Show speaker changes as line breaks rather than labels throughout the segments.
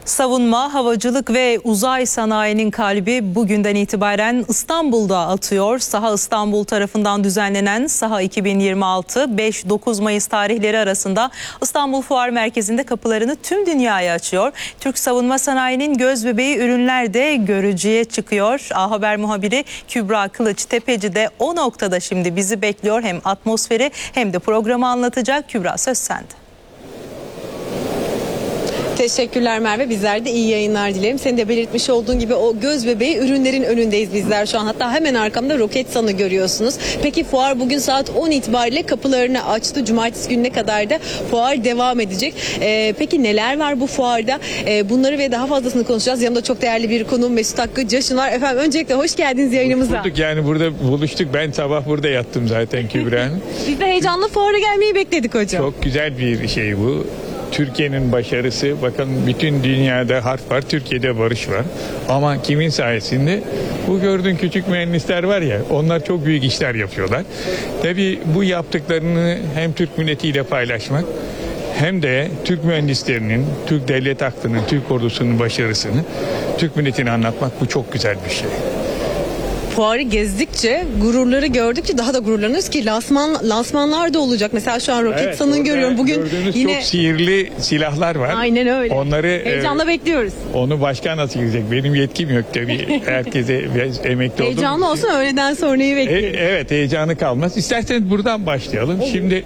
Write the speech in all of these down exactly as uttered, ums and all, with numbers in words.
Savunma, havacılık ve uzay sanayinin kalbi bugünden itibaren İstanbul'da atıyor. Saha İstanbul tarafından düzenlenen Saha iki bin yirmi altı beş dokuz Mayıs tarihleri arasında İstanbul Fuar Merkezi'nde kapılarını tüm dünyaya açıyor. Türk savunma sanayinin gözbebeği ürünler de görücüye çıkıyor. A Haber muhabiri Kübra Kılıç Tepeci de o noktada şimdi bizi bekliyor. Hem atmosferi hem de programı anlatacak. Kübra, söz sende.
Teşekkürler Merve. Bizler de iyi yayınlar dilerim. Senin de belirtmiş olduğun gibi o göz bebeği ürünlerin önündeyiz bizler şu an. Hatta hemen arkamda Roketsan'ı görüyorsunuz. Peki fuar bugün saat on itibariyle kapılarını açtı. Cumartesi gününe kadar da fuar devam edecek. Ee, peki neler var bu fuarda? Ee, bunları ve daha fazlasını konuşacağız. Yanımda çok değerli bir konuğum Mesut Hakkı Caşın var. Efendim öncelikle hoş geldiniz yayınımıza.
Hoş bulduk, yani burada buluştuk. Ben sabah burada yattım zaten Kübra.
Biz de heyecanla fuara gelmeyi bekledik hocam.
Çok güzel bir şey bu. Türkiye'nin başarısı, bakın bütün dünyada harp var, Türkiye'de barış var. Ama kimin sayesinde? Bu gördüğün küçük mühendisler var ya, onlar çok büyük işler yapıyorlar. Tabii bu yaptıklarını hem Türk milletiyle paylaşmak, hem de Türk mühendislerinin, Türk devlet aklının, Türk ordusunun başarısını Türk milletine anlatmak, bu çok güzel bir şey.
Fuarı gezdikçe, gururları gördükçe daha da gururlanıyoruz ki lansman lansmanlar da olacak. Mesela şu an Roketsan'ı
Evet,
görüyorum. Bugün
gördüğünüz
yine
çok sihirli silahlar var.
aynen öyle.
Onları
heyecanla
e,
bekliyoruz.
Onu başkan açıklayacak. Benim yetkim yok tabii. Herkese biraz emekli oldum.
Heyecanlı olsun, öğleden sonrayı
E,
bekliyoruz.
evet, heyecanı kalmaz. İsterseniz buradan başlayalım.
Olur.
Şimdi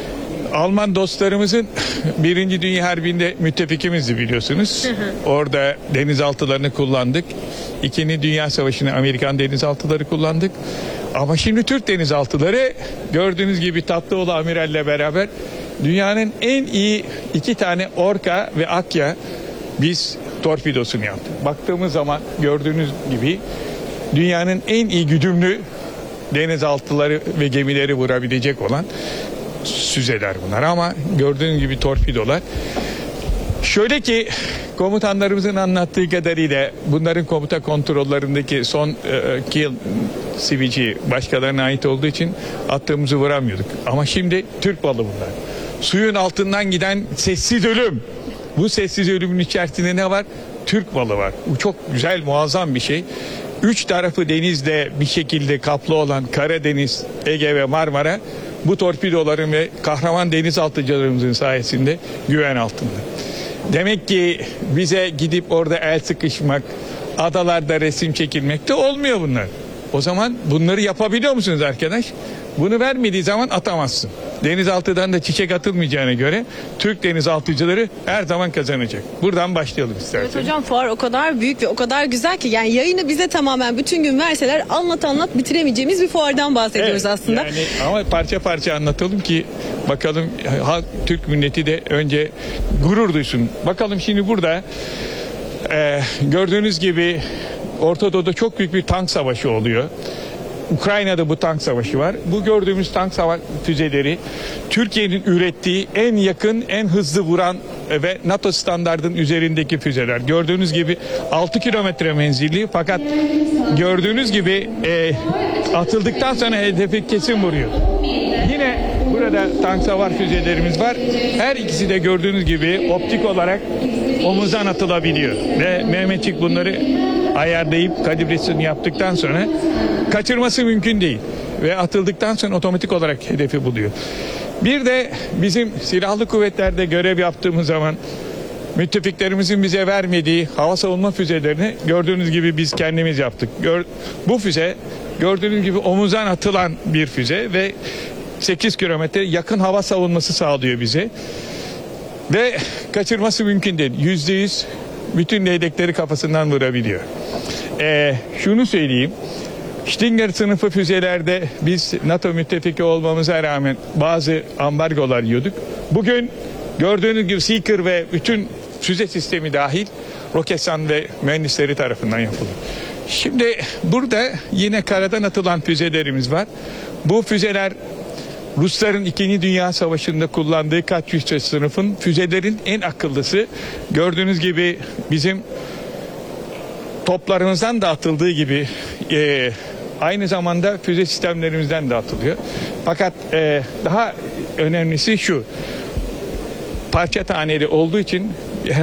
Alman dostlarımızın Birinci Dünya Harbi'nde müttefikimizdi biliyorsunuz. Orada denizaltılarını kullandık. İkinci Dünya Savaşı'nı Amerikan denizaltıları kullandık. Ama şimdi Türk denizaltıları gördüğünüz gibi Tatlıoğlu Amiral'le beraber dünyanın en iyi iki tane Orka ve Akya biz torpidosunu yaptık. Baktığımız zaman gördüğünüz gibi dünyanın en iyi güdümlü denizaltıları ve gemileri vurabilecek olan süzeler bunlar, ama gördüğünüz gibi torpidolar. Şöyle ki komutanlarımızın anlattığı kadarıyla bunların komuta kontrollerindeki son e, kill switch'i başkalarına ait olduğu için attığımızı vuramıyorduk. Ama şimdi Türk balı bunlar. Suyun altından giden sessiz ölüm. Bu sessiz ölümün içerisinde ne var? Türk balı var. Bu çok güzel, muazzam bir şey. Üç tarafı denizle bir şekilde kaplı olan Karadeniz, Ege ve Marmara bu torpidoların ve kahraman denizaltıcılarımızın sayesinde güven altında. Demek ki bize gidip orada el sıkışmak, adalarda resim çekilmek de olmuyor bunlar. O zaman bunları yapabiliyor musunuz arkadaş? Bunu vermediği zaman atamazsın. Denizaltıdan da çiçek atılmayacağına göre Türk denizaltıcıları her zaman kazanacak. Buradan başlayalım isterseniz.
Evet hocam, fuar o kadar büyük ve o kadar güzel ki yani yayını bize tamamen bütün gün verseler anlat anlat bitiremeyeceğimiz bir fuardan bahsediyoruz
Evet,
aslında.
Yani ama parça parça anlatalım ki bakalım halk, Türk milleti de önce gurur duysun. Bakalım şimdi burada e, gördüğünüz gibi Orta Doğu'da çok büyük bir tank savaşı oluyor. Ukrayna'da bu tank savaşı var. Bu gördüğümüz tank savaş füzeleri Türkiye'nin ürettiği en yakın, en hızlı vuran ve NATO standardının üzerindeki füzeler. Gördüğünüz gibi altı kilometre menzilli, fakat gördüğünüz gibi e, atıldıktan sonra hedefi kesin vuruyor. Yine burada tank savar füzelerimiz var. Her ikisi de gördüğünüz gibi optik olarak omuzdan atılabiliyor. Ve Mehmetçik bunları ayarlayıp kalibresini yaptıktan sonra kaçırması mümkün değil. Ve atıldıktan sonra otomatik olarak hedefi buluyor. Bir de bizim silahlı kuvvetlerde görev yaptığımız zaman müttefiklerimizin bize vermediği hava savunma füzelerini gördüğünüz gibi biz kendimiz yaptık. Gör, bu füze gördüğünüz gibi omuzdan atılan bir füze ve sekiz kilometre yakın hava savunması sağlıyor bize. Ve kaçırması mümkün değil. Yüzde yüz bütün hedefleri kafasından vurabiliyor. Ee, şunu söyleyeyim. Stinger sınıfı füzelerde biz NATO müttefiki olmamıza rağmen bazı ambargolar yiyorduk. Bugün gördüğünüz gibi Seeker ve bütün füze sistemi dahil Roketsan ve mühendisleri tarafından yapıldı. Şimdi burada yine karadan atılan füzelerimiz var. Bu füzeler Rusların İkinci Dünya Savaşı'nda kullandığı Katyusha sınıfın füzelerin en akıllısı. Gördüğünüz gibi bizim toplarımızdan da atıldığı gibi e, aynı zamanda füze sistemlerimizden de atılıyor. Fakat e, daha önemlisi şu: parça taneli olduğu için